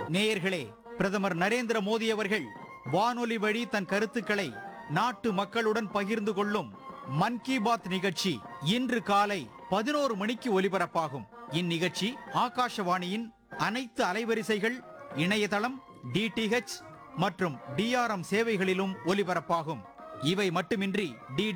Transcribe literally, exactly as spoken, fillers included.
நேயர்களே, பிரதமர் நரேந்திர மோடி அவர்கள் வானொலி வழி தன் கருத்துக்களை நாட்டு மக்களுடன் பகிர்ந்து கொள்ளும் மன் கி பாத் நிகழ்ச்சி இன்று காலை பதினோரு மணிக்கு ஒலிபரப்பாகும். இந்நிகழ்ச்சி ஆகாஷவாணியின் அனைத்து அலைவரிசைகள், இணையதளம், டிடிஹெச் மற்றும் டிஆர்எம் சேவைகளிலும் ஒலிபரப்பாகும். இவை மட்டுமின்றி டி